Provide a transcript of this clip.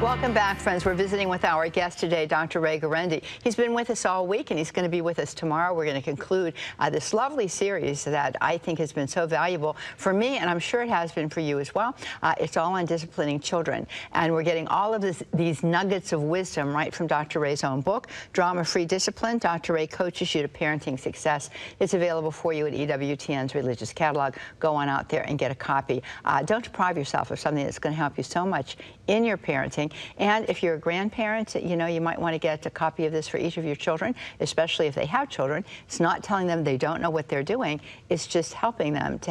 Welcome back, friends. We're visiting with our guest today, Dr. Ray Guarendi. He's been with us all week, and he's going to be with us tomorrow. We're going to conclude this lovely series that I think has been so valuable for me, and I'm sure it has been for you as well. It's all on disciplining children, and we're getting all of these nuggets of wisdom right from Dr. Ray's own book, Drama-Free Discipline. Dr. Ray coaches you to parenting success. It's available for you at EWTN's Religious Catalog. Go on out there and get a copy. Don't deprive yourself of something that's going to help you so much in your parenting. And if you're a grandparent, you know, you might want to get a copy of this for each of your children, especially if they have children. It's not telling them they don't know what they're doing. It's just helping them to